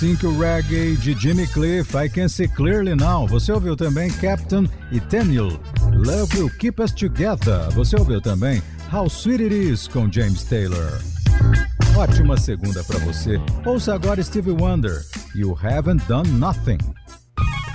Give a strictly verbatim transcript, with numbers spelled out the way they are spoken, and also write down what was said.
Think Reggae de Jimmy Cliff, I Can See Clearly Now. Você ouviu também Captain e Daniel, Love Will Keep Us Together. Você ouviu também How Sweet It Is com James Taylor. Ótima segunda pra você. Ouça agora Stevie Wonder, You Haven't Done Nothing.